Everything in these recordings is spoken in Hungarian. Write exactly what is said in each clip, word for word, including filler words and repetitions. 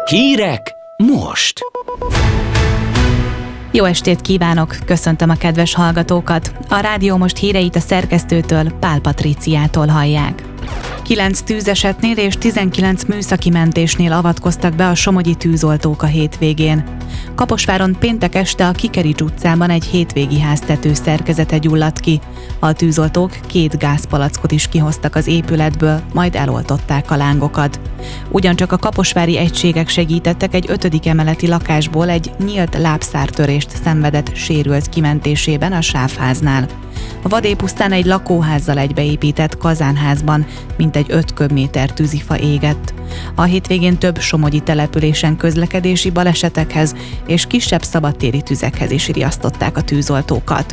Hírek most! Jó estét kívánok! Köszöntöm a kedves hallgatókat! A Rádió Most híreit a szerkesztőtől, Pál Patriciától hallják. Kilenc tűzesetnél és tizenkilenc műszaki mentésnél avatkoztak be a somogyi tűzoltók a hétvégén. Kaposváron péntek este a Kikerics utcában egy hétvégi háztető szerkezete gyulladt ki. A tűzoltók két gázpalackot is kihoztak az épületből, majd eloltották a lángokat. Ugyancsak a kaposvári egységek segítettek egy ötödik emeleti lakásból egy nyílt lábszártörést szenvedett sérült kimentésében a sávháznál. A vadépusztán egy lakóházzal egybeépített kazánházban mintegy öt köbméter tűzifa égett. A hétvégén több somogyi településen közlekedési balesetekhez és kisebb szabadtéri tüzekhez is riasztották a tűzoltókat.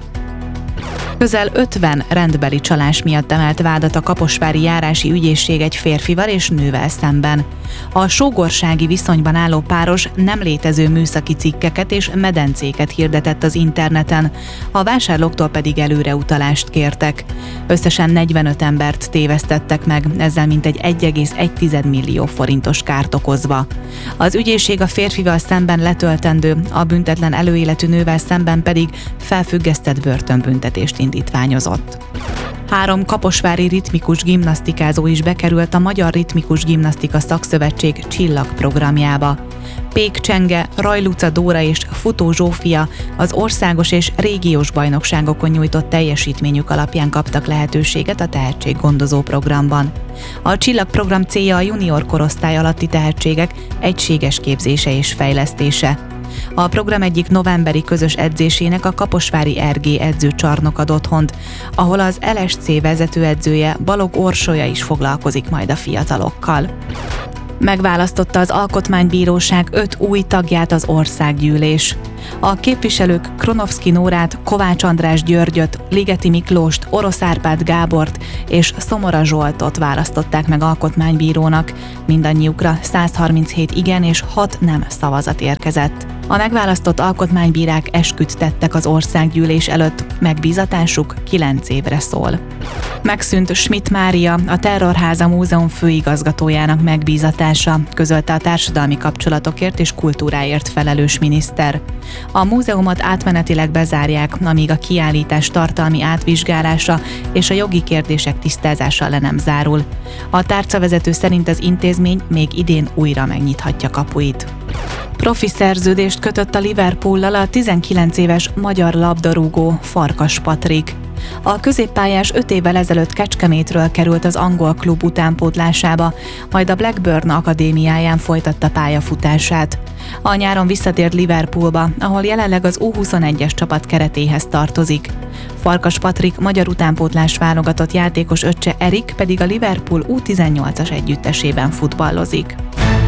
Közel ötven rendbeli csalás miatt emelt vádat a kaposvári járási ügyészség egy férfival és nővel szemben. A sógorsági viszonyban álló páros nem létező műszaki cikkeket és medencéket hirdetett az interneten, a vásárlóktól pedig előreutalást kértek. Összesen negyvenöt embert tévesztettek meg, ezzel mintegy egy egész egy millió forintos kárt okozva. Az ügyészség a férfival szemben letöltendő, a büntetlen előéletű nővel szemben pedig felfüggesztett börtönbüntetést indítványozott. Három kaposvári ritmikus gimnasztikázó is bekerült a Magyar Ritmikus Gimnasztika Szakszövetség Csillag programjába. Pék Csenge, Rajluca Dóra és Futó Zsófia az országos és régiós bajnokságokon nyújtott teljesítményük alapján kaptak lehetőséget a tehetséggondozó programban. A Csillag program célja a junior korosztály alatti tehetségek egységes képzése és fejlesztése. A program egyik novemberi közös edzésének a kaposvári er gé edzőcsarnok ad otthont, ahol az el es cé vezetőedzője Balog Orsolya is foglalkozik majd a fiatalokkal. Megválasztotta az Alkotmánybíróság öt új tagját az országgyűlés. A képviselők Kronovszky Nórát, Kovács András Györgyöt, Ligeti Miklóst, Orosz Árpád Gábort és Szomora Zsoltot választották meg alkotmánybírónak. Mindannyiukra száz harminchét igen és hat nem szavazat érkezett. A megválasztott alkotmánybírák esküt tettek az országgyűlés előtt, megbízatásuk kilenc évre szól. Megszűnt Schmidt Mária, a Terrorháza Múzeum főigazgatójának megbízatása, közölte a társadalmi kapcsolatokért és kultúráért felelős miniszter. A múzeumot átmenetileg bezárják, amíg a kiállítás tartalmi átvizsgálása és a jogi kérdések tisztázása le nem zárul. A tárcavezető szerint az intézmény még idén újra megnyithatja kapuit. Profi szerződést kötött a Liverpoollal a tizenkilenc éves magyar labdarúgó Farkas Patrik. A középpályás öt évvel ezelőtt Kecskemétről került az angol klub utánpótlásába, majd a Blackburn akadémiáján folytatta pályafutását. A nyáron visszatért Liverpoolba, ahol jelenleg az U huszonegyes csapat keretéhez tartozik. Farkas Patrik magyar utánpótlás válogatott játékos öccse Erik pedig a Liverpool U tizennyolcas együttesében futballozik.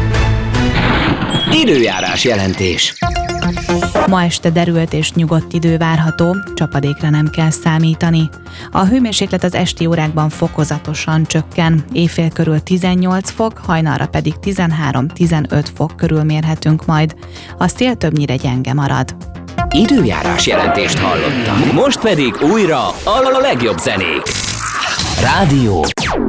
Időjárás jelentés. Ma este derült és nyugodt idő várható, csapadékra nem kell számítani. A hőmérséklet az esti órákban fokozatosan csökken, éjfél körül tizennyolc fok, hajnalra pedig tizenhárom-tizenöt fok körül mérhetünk majd. A szél többnyire gyenge marad. Időjárás jelentést hallottak. Most pedig újra a legjobb zenék. Rádió